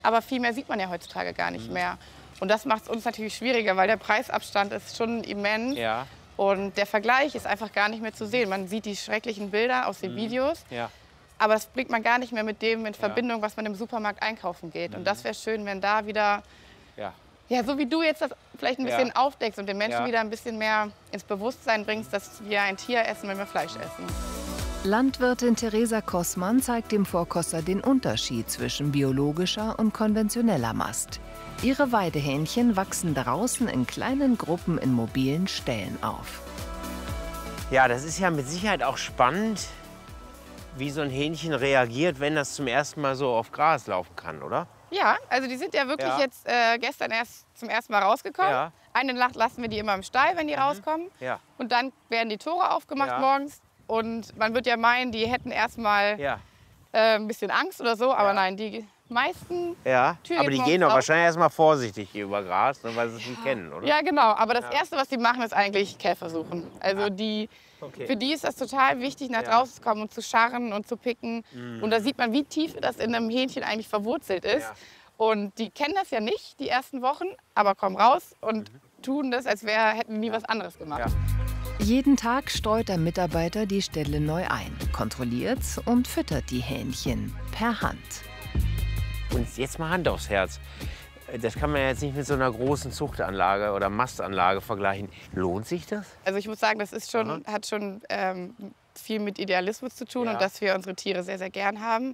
Aber viel mehr sieht man ja heutzutage gar nicht mehr. Und das macht es uns natürlich schwieriger, weil der Preisabstand ist schon immens. Ja. Und der Vergleich ist einfach gar nicht mehr zu sehen. Man sieht die schrecklichen Bilder aus den Videos, Ja. aber das bringt man gar nicht mehr mit dem in Verbindung, was man im Supermarkt einkaufen geht. Und das wäre schön, wenn da wieder, ja, so wie du jetzt das vielleicht ein bisschen aufdeckst und den Menschen wieder ein bisschen mehr ins Bewusstsein bringst, dass wir ein Tier essen, wenn wir Fleisch essen. Landwirtin Theresa Kossmann zeigt dem Vorkoster den Unterschied zwischen biologischer und konventioneller Mast. Ihre Weidehähnchen wachsen draußen in kleinen Gruppen in mobilen Ställen auf. Ja, das ist ja mit Sicherheit auch spannend, wie so ein Hähnchen reagiert, wenn das zum ersten Mal so auf Gras laufen kann, oder? Ja, also die sind ja wirklich jetzt gestern erst zum ersten Mal rausgekommen. Ja. Eine Nacht lassen wir die immer im Stall, wenn die rauskommen. Ja. Und dann werden die Tore aufgemacht morgens. Und man wird ja meinen, die hätten erst mal ein bisschen Angst oder so. Aber nein, die meisten Tür aber die geht gehen doch morgens wahrscheinlich erst mal vorsichtig hier über Gras, ne, weil sie es nicht kennen, oder? Ja, genau. Aber das Erste, was die machen, ist eigentlich Käfer suchen. Also für die ist das total wichtig, nach draußen zu kommen und zu scharren und zu picken. Und da sieht man, wie tief das in einem Hähnchen eigentlich verwurzelt ist. Ja. Und die kennen das ja nicht, die ersten Wochen, aber kommen raus und tun das, als hätten die nie was anderes gemacht. Jeden Tag streut der Mitarbeiter die Ställe neu ein, kontrolliert und füttert die Hähnchen per Hand. Und jetzt mal Hand aufs Herz. Das kann man ja jetzt nicht mit so einer großen Zuchtanlage oder Mastanlage vergleichen. Lohnt sich das? Also ich muss sagen, das ist schon, hat schon viel mit Idealismus zu tun und dass wir unsere Tiere sehr, sehr gern haben.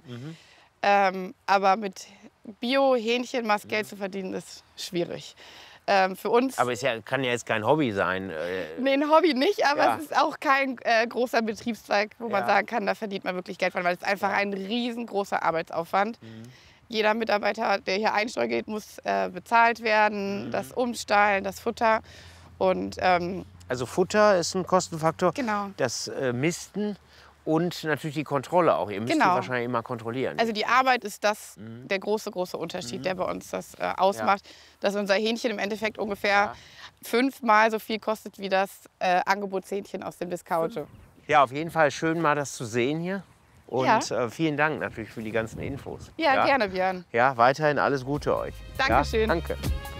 Aber mit Bio-Hähnchenmast Geld zu verdienen, ist schwierig. Für uns. Aber es kann ja jetzt kein Hobby sein. Nee, ein Hobby nicht, aber es ist auch kein großer Betriebszweig, wo man sagen kann, da verdient man wirklich Geld von, weil es ist einfach ein riesengroßer Arbeitsaufwand. Jeder Mitarbeiter, der hier einsteuern geht, muss bezahlt werden, das Umstallen, das Futter. Und, also Futter ist ein Kostenfaktor, genau. Das Misten und natürlich die Kontrolle auch. Ihr müsst die wahrscheinlich immer kontrollieren. Also die Arbeit ist der große, große Unterschied, der bei uns das ausmacht. Dass unser Hähnchen im Endeffekt ungefähr 5-mal so viel kostet wie das Angebotshähnchen aus dem Discounter. Ja, auf jeden Fall schön mal das zu sehen hier. Und vielen Dank natürlich für die ganzen Infos. Ja, gerne, Björn. Ja, weiterhin alles Gute euch. Dankeschön. Ja, danke.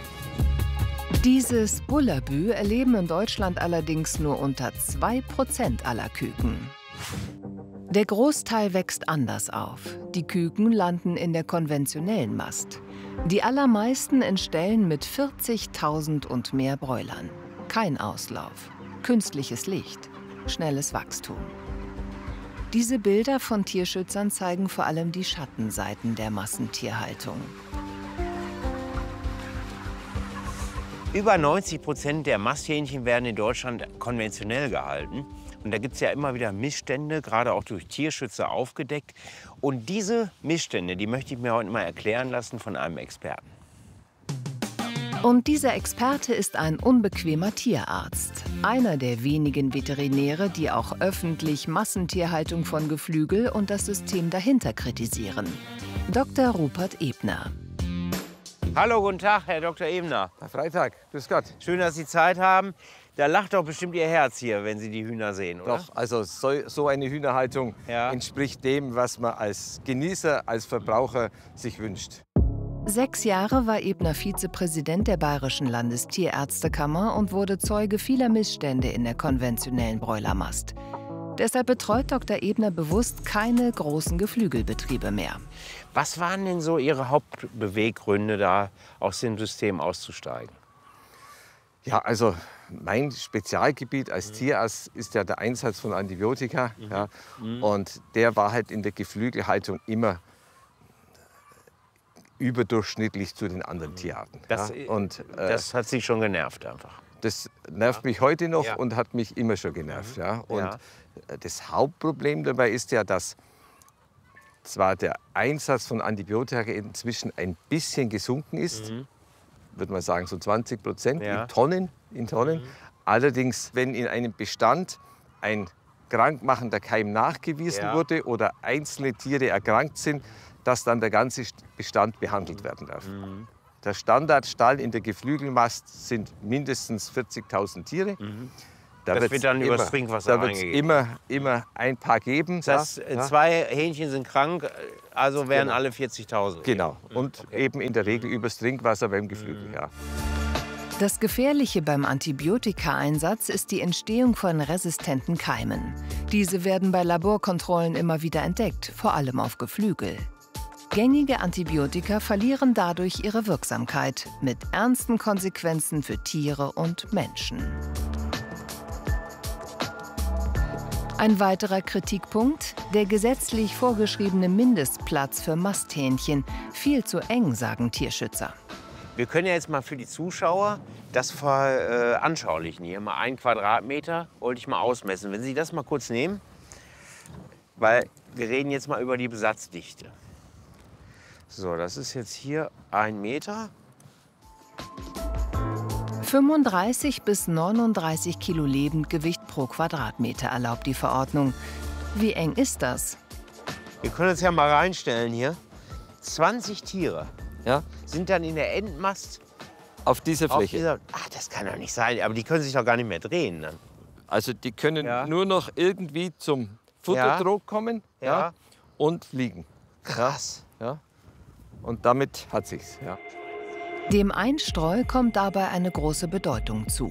Dieses Bullabü erleben in Deutschland allerdings nur unter 2% aller Küken. Der Großteil wächst anders auf. Die Küken landen in der konventionellen Mast. Die allermeisten in Ställen mit 40.000 und mehr Bräulern. Kein Auslauf, künstliches Licht, schnelles Wachstum. Diese Bilder von Tierschützern zeigen vor allem die Schattenseiten der Massentierhaltung. Über 90% der Masthähnchen werden in Deutschland konventionell gehalten. Und da gibt es ja immer wieder Missstände, gerade auch durch Tierschützer aufgedeckt. Und diese Missstände, die möchte ich mir heute mal erklären lassen von einem Experten. Und dieser Experte ist ein unbequemer Tierarzt. Einer der wenigen Veterinäre, die auch öffentlich Massentierhaltung von Geflügel und das System dahinter kritisieren. Dr. Rupert Ebner. Hallo, guten Tag, Herr Dr. Ebner. Herr Freitag, grüß Gott. Schön, dass Sie Zeit haben. Da lacht doch bestimmt Ihr Herz hier, wenn Sie die Hühner sehen, oder? Doch, also so eine Hühnerhaltung entspricht dem, was man als Genießer, als Verbraucher sich wünscht. 6 Jahre war Ebner Vizepräsident der Bayerischen Landestierärztekammer und wurde Zeuge vieler Missstände in der konventionellen Bräulermast. Deshalb betreut Dr. Ebner bewusst keine großen Geflügelbetriebe mehr. Was waren denn so Ihre Hauptbeweggründe, da aus dem System auszusteigen? Ja, also mein Spezialgebiet als Tierarzt ist ja der Einsatz von Antibiotika. Ja, und der war halt in der Geflügelhaltung immer überdurchschnittlich zu den anderen Tierarten. Das hat Sie schon genervt einfach? Das nervt mich heute noch und hat mich immer schon genervt. Ja. Und das Hauptproblem dabei ist ja, dass zwar der Einsatz von Antibiotika inzwischen ein bisschen gesunken ist, würde man sagen so 20% in Tonnen. Allerdings, wenn in einem Bestand ein krankmachender Keim nachgewiesen wurde oder einzelne Tiere erkrankt sind, dass dann der ganze Bestand behandelt werden darf. Der Standardstall in der Geflügelmast sind mindestens 40.000 Tiere. Das wird dann über das Trinkwasser reingegeben. Da wird es immer ein paar geben. Das heißt, 2 Hähnchen sind krank, also wären alle 40.000. Genau. Und eben in der Regel übers Trinkwasser beim Geflügel. Ja. Das Gefährliche beim Antibiotikaeinsatz ist die Entstehung von resistenten Keimen. Diese werden bei Laborkontrollen immer wieder entdeckt, vor allem auf Geflügel. Gängige Antibiotika verlieren dadurch ihre Wirksamkeit, mit ernsten Konsequenzen für Tiere und Menschen. Ein weiterer Kritikpunkt: der gesetzlich vorgeschriebene Mindestplatz für Masthähnchen. Viel zu eng, sagen Tierschützer. Wir können ja jetzt mal für die Zuschauer das veranschaulichen. Hier mal 1 Quadratmeter wollte ich mal ausmessen. Wenn Sie das mal kurz nehmen, weil wir reden jetzt mal über die Besatzdichte. So, das ist jetzt hier 1 Meter. 35 bis 39 Kilo Lebendgewicht pro Quadratmeter erlaubt die Verordnung. Wie eng ist das? Wir können uns ja mal reinstellen hier. 20 Tiere sind dann in der Endmast auf dieser Fläche. Ach, das kann doch nicht sein. Aber die können sich doch gar nicht mehr drehen dann. Also die können nur noch irgendwie zum Futterdruck kommen und liegen. Krass. Ja. Und damit hat sich's. Ja. Dem Einstreu kommt dabei eine große Bedeutung zu.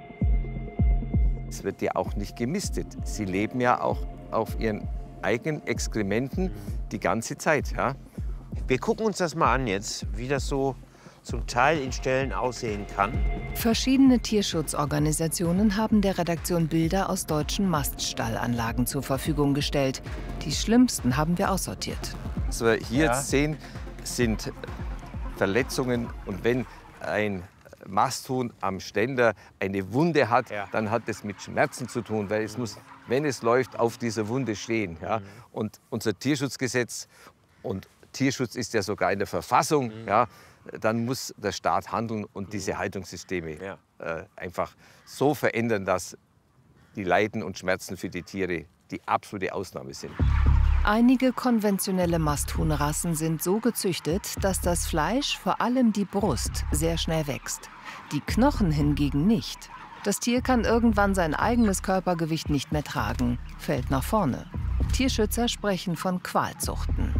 Es wird ja auch nicht gemistet. Sie leben ja auch auf ihren eigenen Exkrementen die ganze Zeit. Ja. Wir gucken uns das mal an jetzt, wie das so zum Teil in Ställen aussehen kann. Verschiedene Tierschutzorganisationen haben der Redaktion Bilder aus deutschen Maststallanlagen zur Verfügung gestellt. Die schlimmsten haben wir aussortiert. Was wir hier jetzt sehen, sind Verletzungen. Und wenn ein Masthuhn am Ständer eine Wunde hat, dann hat es mit Schmerzen zu tun, weil es muss, wenn es läuft, auf dieser Wunde stehen. Ja? Und unser Tierschutzgesetz, und Tierschutz ist ja sogar in der Verfassung, dann muss der Staat handeln und diese Haltungssysteme einfach so verändern, dass die Leiden und Schmerzen für die Tiere die absolute Ausnahme sind. Einige konventionelle Masthuhnrassen sind so gezüchtet, dass das Fleisch, vor allem die Brust, sehr schnell wächst. Die Knochen hingegen nicht. Das Tier kann irgendwann sein eigenes Körpergewicht nicht mehr tragen, fällt nach vorne. Tierschützer sprechen von Qualzuchten.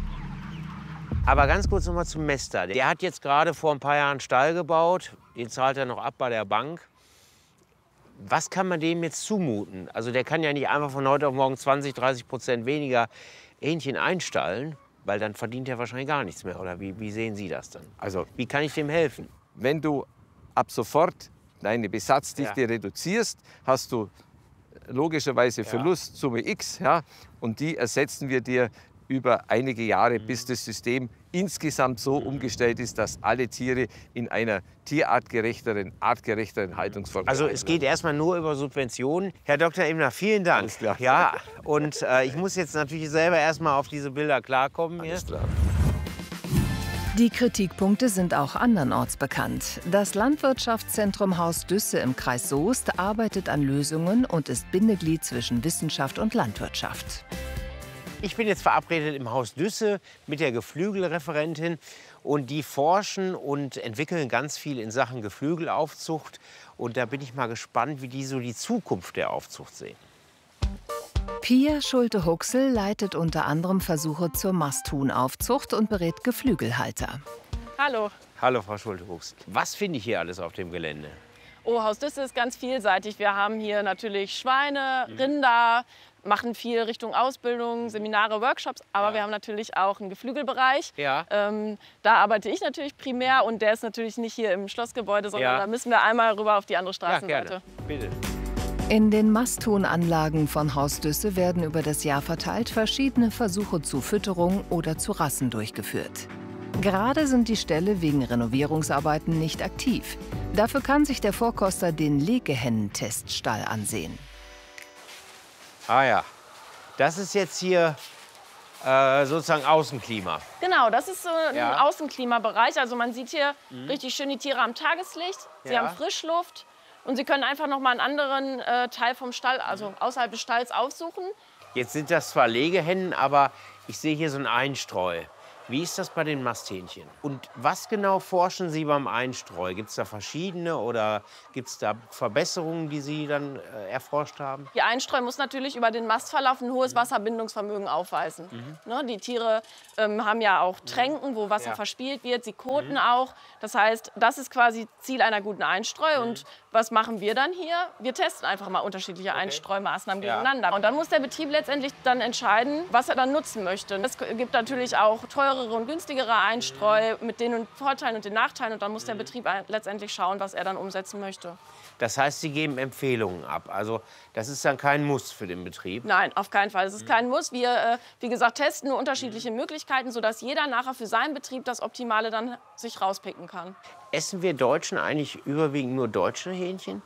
Aber ganz kurz noch mal zum Mester. Der hat jetzt gerade vor ein paar Jahren einen Stall gebaut. Den zahlt er noch ab bei der Bank. Was kann man dem jetzt zumuten? Also der kann ja nicht einfach von heute auf morgen 20–30% weniger Hähnchen einstallen, weil dann verdient er wahrscheinlich gar nichts mehr. Oder wie sehen Sie das dann? Also wie kann ich dem helfen? Wenn du ab sofort deine Besatzdichte reduzierst, hast du logischerweise Verlustsumme X. Ja, und die ersetzen wir dir über einige Jahre, bis das System insgesamt so umgestellt ist, dass alle Tiere in einer tierartgerechteren, artgerechteren Haltungsform. Also es geht erstmal nur über Subventionen. Herr Dr. Ebner, vielen Dank. Alles klar. Ja, und ich muss jetzt natürlich selber erstmal auf diese Bilder klarkommen. Alles klar. Die Kritikpunkte sind auch andernorts bekannt. Das Landwirtschaftszentrum Haus Düsse im Kreis Soest arbeitet an Lösungen und ist Bindeglied zwischen Wissenschaft und Landwirtschaft. Ich bin jetzt verabredet im Haus Düsse mit der Geflügelreferentin. Und die forschen und entwickeln ganz viel in Sachen Geflügelaufzucht. Und da bin ich mal gespannt, wie die so die Zukunft der Aufzucht sehen. Pia Schulte-Huxel leitet unter anderem Versuche zur Masthuhnaufzucht und berät Geflügelhalter. Hallo. Hallo, Frau Schulte-Huxel. Was finde ich hier alles auf dem Gelände? Oh, Haus Düsse ist ganz vielseitig. Wir haben hier natürlich Schweine, Rinder, machen viel Richtung Ausbildung, Seminare, Workshops. Aber wir haben natürlich auch einen Geflügelbereich. Ja. Da arbeite ich natürlich primär und der ist natürlich nicht hier im Schlossgebäude, sondern da müssen wir einmal rüber auf die andere Straßenseite. Ja, gerne. Bitte. In den Masthuhnanlagen von Haus Düsse werden über das Jahr verteilt verschiedene Versuche zu Fütterung oder zu Rassen durchgeführt. Gerade sind die Ställe wegen Renovierungsarbeiten nicht aktiv. Dafür kann sich der Vorkoster den Legehennenteststall ansehen. Ah ja, das ist jetzt hier sozusagen Außenklima. Genau, das ist so ein Außenklimabereich. Also man sieht hier richtig schön die Tiere am Tageslicht. Sie haben Frischluft. Und Sie können einfach noch mal einen anderen Teil vom Stall, also außerhalb des Stalls, aufsuchen. Jetzt sind das zwar Legehennen, aber ich sehe hier so einen Einstreu. Wie ist das bei den Masthähnchen? Und was genau forschen Sie beim Einstreu? Gibt es da verschiedene oder gibt es da Verbesserungen, die Sie dann erforscht haben? Die Einstreu muss natürlich über den Mastverlauf ein hohes Wasserbindungsvermögen aufweisen. Ne, die Tiere haben ja auch Tränken, wo Wasser verspielt wird. Sie koten auch. Das heißt, das ist quasi Ziel einer guten Einstreu. Und was machen wir dann hier? Wir testen einfach mal unterschiedliche Einstreumaßnahmen gegeneinander. Und dann muss der Betrieb letztendlich dann entscheiden, was er dann nutzen möchte. Es gibt natürlich auch teurere und günstigere Einstreu mit den Vorteilen und den Nachteilen. Und dann muss der Betrieb letztendlich schauen, was er dann umsetzen möchte. Das heißt, Sie geben Empfehlungen ab. Also das ist dann kein Muss für den Betrieb? Nein, auf keinen Fall. Es ist kein Muss. Wir, wie gesagt, testen nur unterschiedliche Möglichkeiten, sodass jeder nachher für seinen Betrieb das Optimale dann sich rauspicken kann. Essen wir Deutschen eigentlich überwiegend nur deutsche Hähnchen?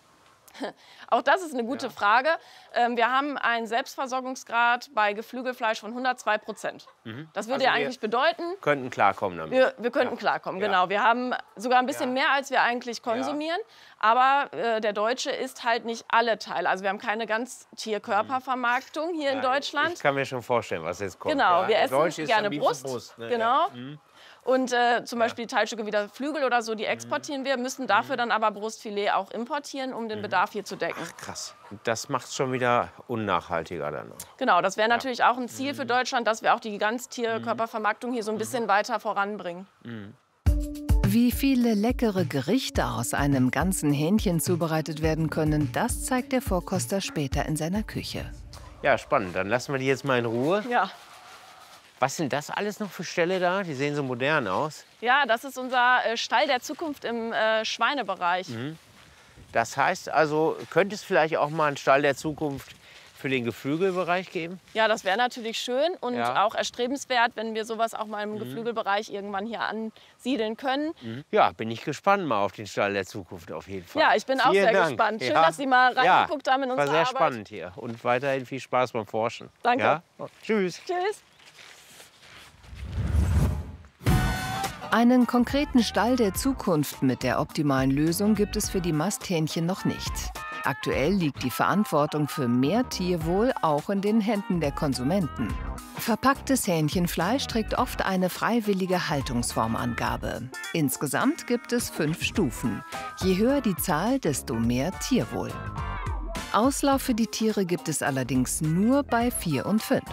Auch das ist eine gute Frage. Wir haben einen Selbstversorgungsgrad bei Geflügelfleisch von 102%. Das würde ja eigentlich bedeuten, könnten klarkommen damit. wir könnten klarkommen, genau. Wir haben sogar ein bisschen mehr, als wir eigentlich konsumieren. Aber der Deutsche isst halt nicht alle Teile. Also wir haben keine Ganztierkörpervermarktung hier in Deutschland. Ich kann mir schon vorstellen, was jetzt kommt. Genau, wir essen Deutsch gerne Brust. Ne? Genau. Und zum Beispiel Teilstücke wie der Flügel oder so, die exportieren wir, müssen dafür dann aber Brustfilet auch importieren, um den Bedarf hier zu decken. Ach, krass. Das macht es schon wieder unnachhaltiger dann noch. Genau, das wäre natürlich auch ein Ziel für Deutschland, dass wir auch die Ganztierkörpervermarktung hier so ein bisschen weiter voranbringen. Wie viele leckere Gerichte aus einem ganzen Hähnchen zubereitet werden können, das zeigt der Vorkoster später in seiner Küche. Ja, spannend. Dann lassen wir die jetzt mal in Ruhe. Ja. Was sind das alles noch für Ställe da? Die sehen so modern aus. Ja, das ist unser Stall der Zukunft im Schweinebereich. Das heißt also, könnte es vielleicht auch mal einen Stall der Zukunft für den Geflügelbereich geben? Ja, das wäre natürlich schön und auch erstrebenswert, wenn wir sowas auch mal im Geflügelbereich irgendwann hier ansiedeln können. Ja, bin ich gespannt mal auf den Stall der Zukunft auf jeden Fall. Ja, ich bin auch sehr gespannt. Schön, dass Sie mal reingeguckt haben in unsere Arbeit. War sehr Arbeit. spannend hier und weiterhin viel Spaß beim Forschen. Danke. Ja? Tschüss. Tschüss. Einen konkreten Stall der Zukunft mit der optimalen Lösung gibt es für die Masthähnchen noch nicht. Aktuell liegt die Verantwortung für mehr Tierwohl auch in den Händen der Konsumenten. Verpacktes Hähnchenfleisch trägt oft eine freiwillige Haltungsformangabe. Insgesamt gibt es 5 Stufen. Je höher die Zahl, desto mehr Tierwohl. Auslauf für die Tiere gibt es allerdings nur bei 4 und 5.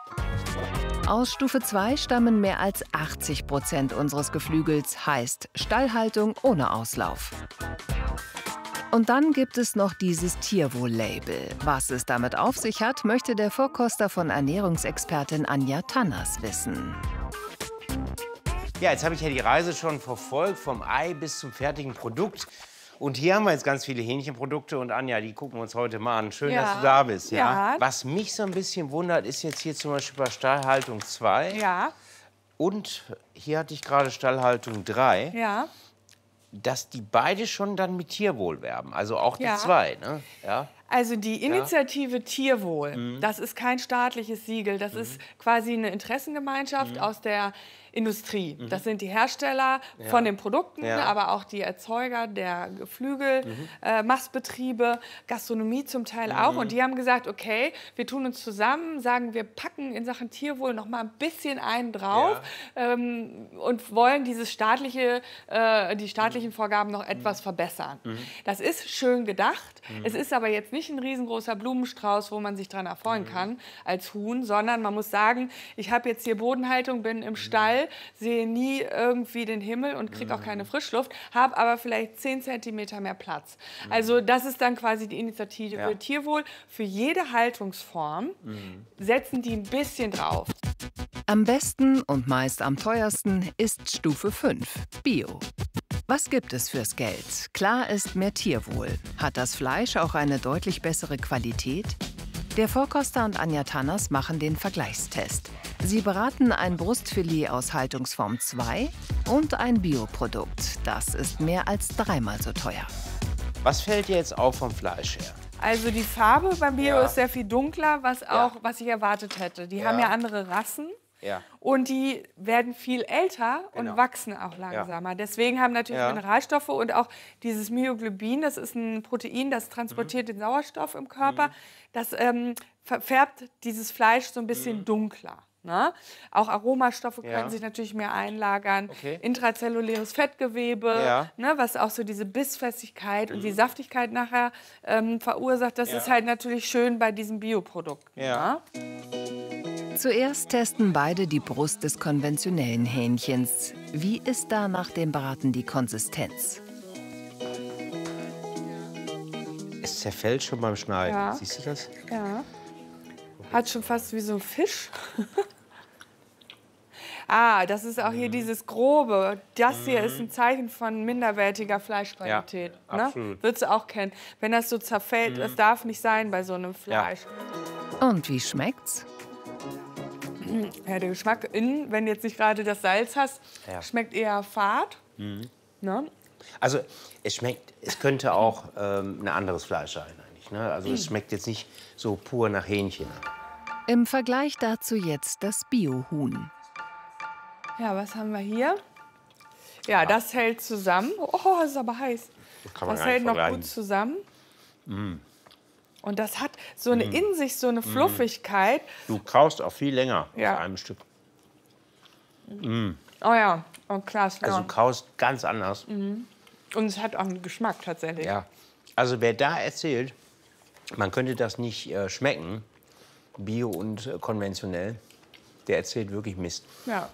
Aus Stufe 2 stammen mehr als 80% unseres Geflügels, heißt Stallhaltung ohne Auslauf. Und dann gibt es noch dieses Tierwohl-Label. Was es damit auf sich hat, möchte der Vorkoster von Ernährungsexpertin Anja Tanners wissen. Ja, jetzt habe ich ja die Reise schon verfolgt, vom Ei bis zum fertigen Produkt. Und hier haben wir jetzt ganz viele Hähnchenprodukte und Anja, die gucken wir uns heute mal an. Schön, dass du da bist. Ja. Was mich so ein bisschen wundert, ist jetzt hier zum Beispiel bei Stallhaltung 2. Ja. Und hier hatte ich gerade Stallhaltung 3. Ja. Dass die beide schon dann mit Tierwohl werben. Also auch die 2. Ne? Ja. Also die Initiative Tierwohl, das ist kein staatliches Siegel. Das ist quasi eine Interessengemeinschaft aus der Industrie. Das sind die Hersteller von den Produkten, aber auch die Erzeuger der Geflügel, Mastbetriebe, Gastronomie zum Teil auch. Und die haben gesagt, okay, wir tun uns zusammen, sagen, wir packen in Sachen Tierwohl noch mal ein bisschen einen drauf und wollen dieses die staatlichen Vorgaben noch etwas verbessern. Das ist schön gedacht. Es ist aber jetzt nicht ein riesengroßer Blumenstrauß, wo man sich dran erfreuen kann als Huhn, sondern man muss sagen, ich habe jetzt hier Bodenhaltung, bin im Stall, sehe nie irgendwie den Himmel und kriege auch keine Frischluft, habe aber vielleicht 10 cm mehr Platz. Also das ist dann quasi die Initiative Tierwohl. Für jede Haltungsform setzen die ein bisschen drauf. Am besten und meist am teuersten ist Stufe 5, Bio. Was gibt es fürs Geld? Klar ist mehr Tierwohl. Hat das Fleisch auch eine deutlich bessere Qualität? Der Vorkoster und Anja Tanners machen den Vergleichstest. Sie beraten ein Brustfilet aus Haltungsform 2 und ein Bioprodukt. Das ist mehr als 3-mal so teuer. Was fällt dir jetzt auf vom Fleisch her? Also die Farbe beim Bio ist sehr viel dunkler, was ich erwartet hätte. Die haben ja andere Rassen. Ja. Und die werden viel älter und wachsen auch langsamer. Deswegen haben natürlich Mineralstoffe und auch dieses Myoglobin, das ist ein Protein, das transportiert den Sauerstoff im Körper. Das färbt dieses Fleisch so ein bisschen dunkler. Ne? Auch Aromastoffe können sich natürlich mehr einlagern. Intrazelluläres Fettgewebe, ne? Was auch so diese Bissfestigkeit und die Saftigkeit nachher verursacht. Das ist halt natürlich schön bei diesem Bioprodukt. Ne? Zuerst testen beide die Brust des konventionellen Hähnchens. Wie ist da nach dem Braten die Konsistenz? Es zerfällt schon beim Schneiden. Ja. Siehst du das? Ja. Hat schon fast wie so ein Fisch. Das ist auch hier dieses Grobe. Das hier ist ein Zeichen von minderwertiger Fleischqualität. Ja, ne? absolut. Würdest du auch kennen. Wenn das so zerfällt, das darf nicht sein bei so einem Fleisch. Und wie schmeckt's? Ja, der Geschmack innen, wenn du jetzt nicht gerade das Salz hast, schmeckt eher fad. Ne? Also es könnte auch ein anderes Fleisch sein eigentlich. Ne? Also es schmeckt jetzt nicht so pur nach Hähnchen. Im Vergleich dazu jetzt das Biohuhn. Ja, was haben wir hier? Ja, das hält zusammen. Oh, das ist aber heiß. Das hält noch gut zusammen. Und das hat so eine in sich so eine Fluffigkeit. Du kaust auch viel länger auf einem Stück. Oh ja, oh, klasse. Also du kaust ganz anders. Und es hat auch einen Geschmack tatsächlich. Ja. Also wer da erzählt, man könnte das nicht schmecken, bio und konventionell, der erzählt wirklich Mist. Ja.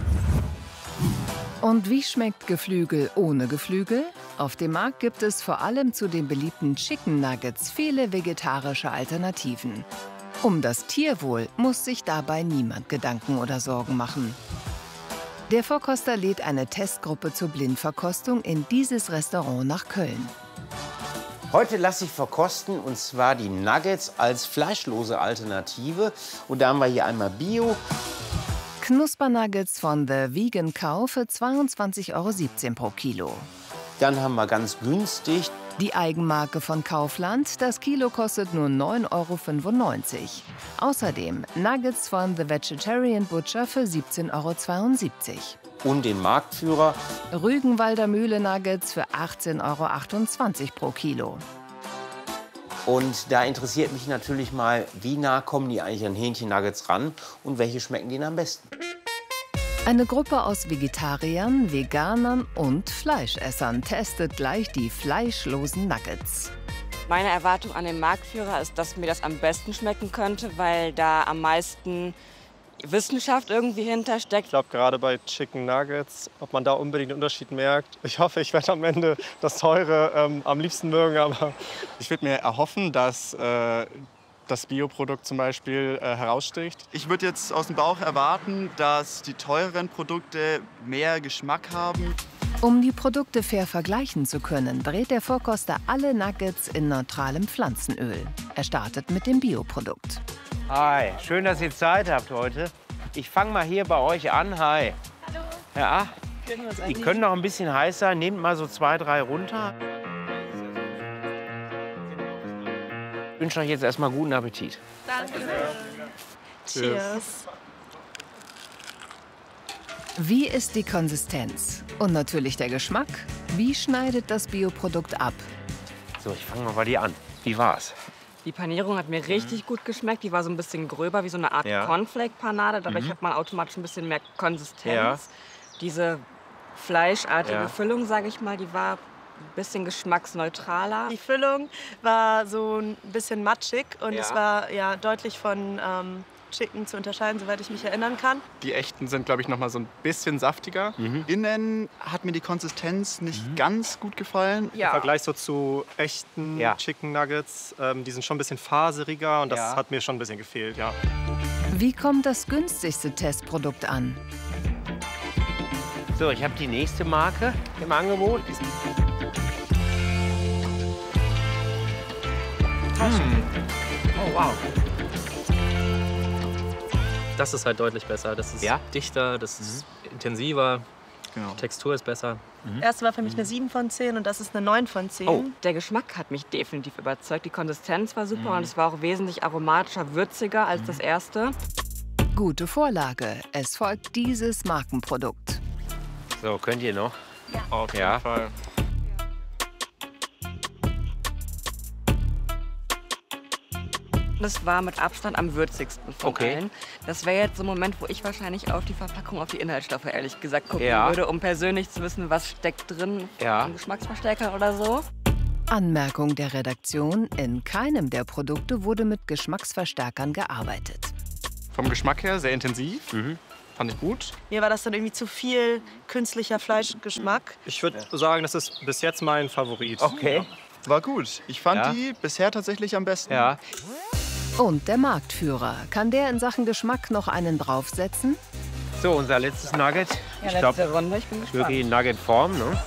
Und wie schmeckt Geflügel ohne Geflügel? Auf dem Markt gibt es vor allem zu den beliebten Chicken Nuggets viele vegetarische Alternativen. Um das Tierwohl muss sich dabei niemand Gedanken oder Sorgen machen. Der Vorkoster lädt eine Testgruppe zur Blindverkostung in dieses Restaurant nach Köln. Heute lasse ich verkosten, und zwar die Nuggets als fleischlose Alternative. Und da haben wir hier einmal Bio. Knuspernuggets von The Vegan Cow für 22,17 € pro Kilo. Dann haben wir ganz günstig Die Eigenmarke von Kaufland, das Kilo kostet nur 9,95 €. Außerdem Nuggets von The Vegetarian Butcher für 17,72 €. und den Marktführer. Rügenwalder Mühle Nuggets für 18,28 € pro Kilo. Und da interessiert mich natürlich mal, wie nah kommen die eigentlich an Hähnchen-Nuggets ran und welche schmecken denen am besten? Eine Gruppe aus Vegetariern, Veganern und Fleischessern testet gleich die fleischlosen Nuggets. Meine Erwartung an den Marktführer ist, dass mir das am besten schmecken könnte, weil da am meisten Wissenschaft irgendwie hintersteckt. Ich glaube, gerade bei Chicken Nuggets, ob man da unbedingt einen Unterschied merkt. Ich hoffe, ich werde am Ende das Teure am liebsten mögen. Aber ich würde mir erhoffen, dass das Bioprodukt zum Beispiel heraussticht. Ich würde jetzt aus dem Bauch erwarten, dass die teureren Produkte mehr Geschmack haben. Um die Produkte fair vergleichen zu können, brät der Vorkoster alle Nuggets in neutralem Pflanzenöl. Er startet mit dem Bioprodukt. Hi, schön, dass ihr Zeit habt heute. Ich fange mal hier bei euch an. Hi. Hallo. Ja, die können noch ein bisschen heiß sein. Nehmt mal so 2, 3 runter. Ich wünsche euch jetzt erstmal guten Appetit. Danke. Cheers. Wie ist die Konsistenz? Und natürlich der Geschmack. Wie schneidet das Bioprodukt ab? So, ich fange mal bei dir an. Wie war's? Die Panierung hat mir richtig gut geschmeckt. Die war so ein bisschen gröber, wie so eine Art Cornflake-Panade. Dadurch hat man automatisch ein bisschen mehr Konsistenz. Ja. Diese fleischartige Füllung, sage ich mal, die war ein bisschen geschmacksneutraler. Die Füllung war so ein bisschen matschig und es war ja deutlich von Chicken zu unterscheiden, soweit ich mich erinnern kann. Die echten sind, glaube ich, noch mal so ein bisschen saftiger. Innen hat mir die Konsistenz nicht ganz gut gefallen. im Vergleich so zu echten Chicken Nuggets, die sind schon ein bisschen faseriger und das hat mir schon ein bisschen gefehlt. Ja. Wie kommt das günstigste Testprodukt an? So, ich habe die nächste Marke im Angebot. Oh, wow. Das ist halt deutlich besser. Das ist dichter, das ist intensiver. Genau. Textur ist besser. Das erste war für mich eine 7 von 10 und das ist eine 9 von 10. Oh, der Geschmack hat mich definitiv überzeugt. Die Konsistenz war super und es war auch wesentlich aromatischer, würziger als das erste. Gute Vorlage. Es folgt dieses Markenprodukt. So, könnt ihr noch? Ja. Auf jeden Fall. Das war mit Abstand am würzigsten von allen. Das wäre jetzt so ein Moment, wo ich wahrscheinlich auf die Verpackung, auf die Inhaltsstoffe ehrlich gesagt gucken würde, um persönlich zu wissen, was steckt drin, an Geschmacksverstärkern oder so. Anmerkung der Redaktion: In keinem der Produkte wurde mit Geschmacksverstärkern gearbeitet. Vom Geschmack her sehr intensiv. Fand ich gut. Mir war das dann irgendwie zu viel künstlicher Fleischgeschmack. Ich würde sagen, das ist bis jetzt mein Favorit. Okay. War gut. Ich fand die bisher tatsächlich am besten. Ja. Und der Marktführer. Kann der in Sachen Geschmack noch einen draufsetzen? So, unser letztes Nugget. Ja, letzte Runde. Ich bin gespannt. Wirklich in Nugget-Form, ne?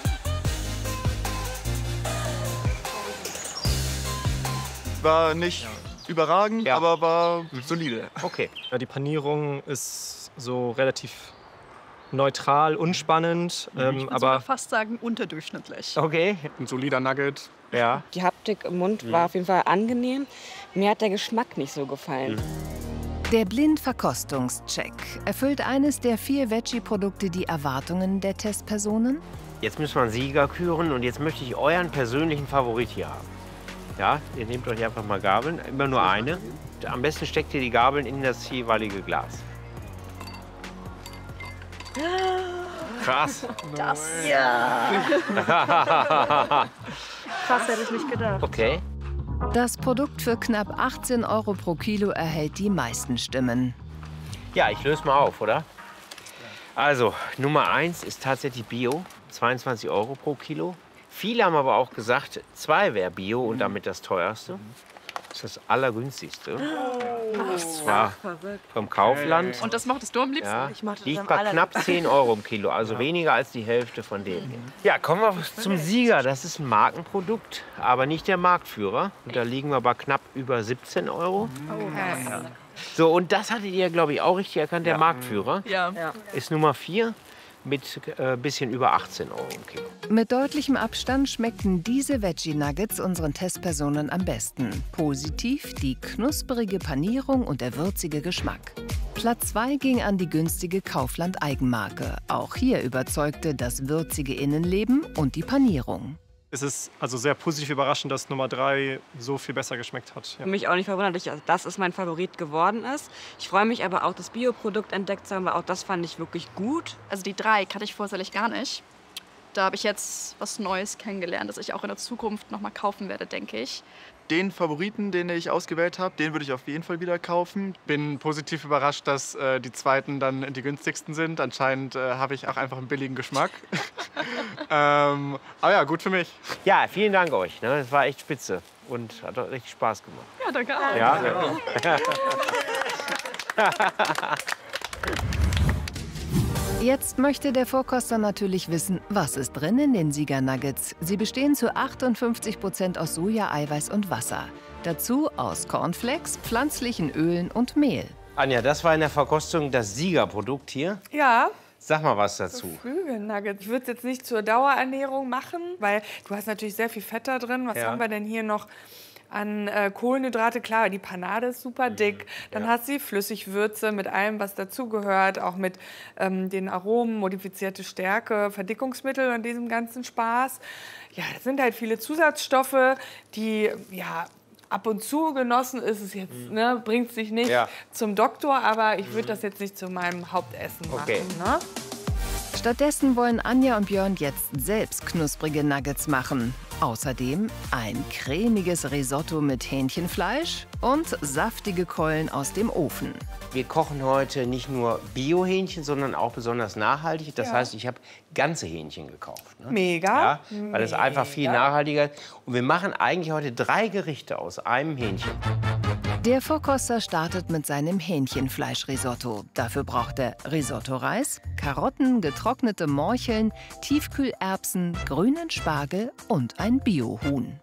War nicht überragend, aber war solide. Okay. Ja, die Panierung ist so relativ neutral, unspannend, Ich würde aber sogar fast sagen unterdurchschnittlich. Okay. Ein solider Nugget. Ja. Die Haptik im Mund war auf jeden Fall angenehm. Mir hat der Geschmack nicht so gefallen. Der Blindverkostungscheck. Erfüllt eines der 4 Veggie-Produkte die Erwartungen der Testpersonen? Jetzt müssen wir einen Sieger küren und jetzt möchte ich euren persönlichen Favorit hier haben. Ja, ihr nehmt euch einfach mal Gabeln, immer nur eine. Am besten steckt ihr die Gabeln in das jeweilige Glas. Krass. Das. Ja. Krass, hätte ich nicht gedacht. Okay. Das Produkt für knapp 18 € pro Kilo erhält die meisten Stimmen. Ja, ich löse mal auf, oder? Also, Nummer 1 ist tatsächlich Bio, 22 € pro Kilo. Viele haben aber auch gesagt, 2 wäre Bio und damit das teuerste. Das ist das allergünstigste. Das war vom Kaufland. Und das mochtest du am liebsten? Ja, liegt bei knapp 10 € im Kilo, also weniger als die Hälfte von dem hier. Ja, kommen wir zum Sieger. Das ist ein Markenprodukt, aber nicht der Marktführer. Und da liegen wir bei knapp über 17 €. So, und das hattet ihr, glaube ich, auch richtig erkannt. Der Marktführer ist Nummer 4 mit bisschen über 18 € im Kilo. Mit deutlichem Abstand schmeckten diese Veggie-Nuggets unseren Testpersonen am besten. Positiv die knusprige Panierung und der würzige Geschmack. Platz 2 ging an die günstige Kaufland-Eigenmarke. Auch hier überzeugte das würzige Innenleben und die Panierung. es ist also sehr positiv überraschend, dass Nummer 3 so viel besser geschmeckt hat. Ja. Mich auch nicht verwundert, dass es mein Favorit geworden ist. Ich freue mich aber auch, das Bioprodukt entdeckt zu haben, weil auch das fand ich wirklich gut. Also die 3 kannte ich vorsätzlich gar nicht. Da habe ich jetzt was Neues kennengelernt, das ich auch in der Zukunft noch mal kaufen werde, denke ich. Den Favoriten, den ich ausgewählt habe, den würde ich auf jeden Fall wieder kaufen. Bin positiv überrascht, dass die zweiten dann die günstigsten sind. Anscheinend habe ich auch einfach einen billigen Geschmack. Aber ja, gut für mich. Ja, vielen Dank euch. Ne? Das war echt spitze und hat auch richtig Spaß gemacht. Ja, danke auch. Ja. Jetzt möchte der Vorkoster natürlich wissen, was ist drin in den Sieger-Nuggets. Sie bestehen zu 58% aus Soja-Eiweiß und Wasser. Dazu aus Cornflakes, pflanzlichen Ölen und Mehl. Anja, das war in der Verkostung das Siegerprodukt hier. Ja. Sag mal was dazu. Geflügelnuggets. Ich würde es jetzt nicht zur Dauerernährung machen, weil du hast natürlich sehr viel Fett da drin. Was haben wir denn hier noch? An Kohlenhydrate, klar, die Panade ist super dick. Dann hast du die Flüssigwürze mit allem, was dazugehört, auch mit den Aromen, modifizierte Stärke, Verdickungsmittel und diesem ganzen Spaß. Ja, das sind halt viele Zusatzstoffe, die, ja, ab und zu genossen ist es jetzt, ne, bringt sich nicht zum Doktor, aber ich würde das jetzt nicht zu meinem Hauptessen machen. Ne? Stattdessen wollen Anja und Björn jetzt selbst knusprige Nuggets machen. Außerdem ein cremiges Risotto mit Hähnchenfleisch und saftige Keulen aus dem Ofen. Wir kochen heute nicht nur Bio-Hähnchen, sondern auch besonders nachhaltig. Das heißt, ich habe ganze Hähnchen gekauft. Ne? Mega. Ja, weil es einfach viel nachhaltiger ist. Und wir machen eigentlich heute 3 Gerichte aus einem Hähnchen. Der Vorkoster startet mit seinem Hähnchenfleischrisotto. Dafür braucht er Risotto-Reis, Karotten, getrocknete Morcheln, Tiefkühlerbsen, grünen Spargel und ein Biohuhn.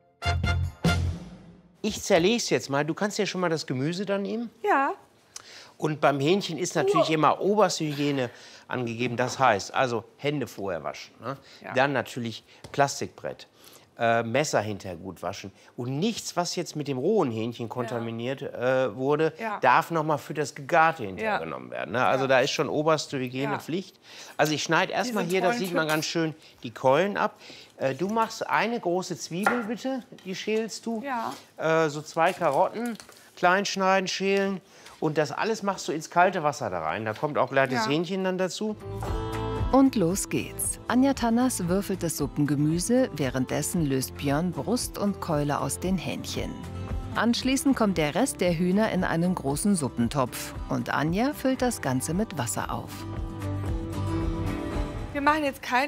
Ich zerlege es jetzt mal. Du kannst ja schon mal das Gemüse da nehmen. Ja. Und beim Hähnchen ist natürlich immer oberste Hygiene angegeben. Das heißt, also Hände vorher waschen. Ne? Ja. Dann natürlich Plastikbrett. Messer hinterher gut waschen. Und nichts, was jetzt mit dem rohen Hähnchen kontaminiert wurde, darf noch mal für das Gegarte hinterher genommen werden. Ne? Also da ist schon oberste Hygienepflicht. Also ich schneide erstmal hier, das sieht man ganz schön, die Keulen ab. Du machst eine große Zwiebel, bitte, die schälst du. Ja. So 2 Karotten, klein schneiden, schälen. Und das alles machst du ins kalte Wasser da rein. Da kommt auch gleich das Hähnchen dann dazu. Und los geht's. Anja Tannas würfelt das Suppengemüse, währenddessen löst Björn Brust und Keule aus den Hähnchen. Anschließend kommt der Rest der Hühner in einen großen Suppentopf und Anja füllt das Ganze mit Wasser auf. Wir machen jetzt kein